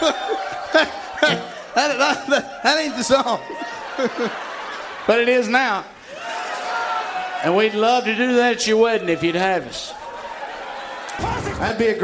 That ain't the song. But it is now. And we'd love to do that at your wedding if you'd have us. That'd be a